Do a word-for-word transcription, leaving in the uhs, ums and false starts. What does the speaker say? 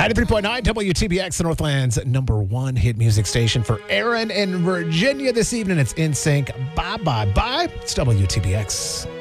ninety-three point nine W T B X, the Northland's number one hit music station. For Aaron in Virginia this evening, it's N Sync. Bye, bye, bye. It's W T B X.